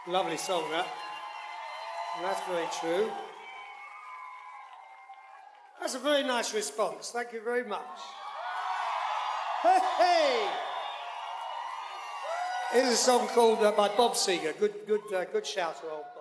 Lovely song, that. And that's very true. That's a very nice response. Thank you very much. Hey, hey! Here's a song called by Bob Seger. Good shout, old